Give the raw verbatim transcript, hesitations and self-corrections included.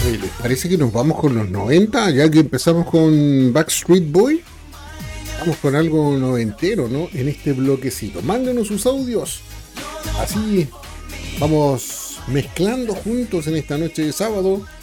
Oye, ¿les parece que nos vamos con los noventa? Ya que empezamos con Backstreet Boy, vamos con algo noventero, ¿no? En este bloquecito. Mándenos sus audios. Así vamos mezclando juntos en esta noche de sábado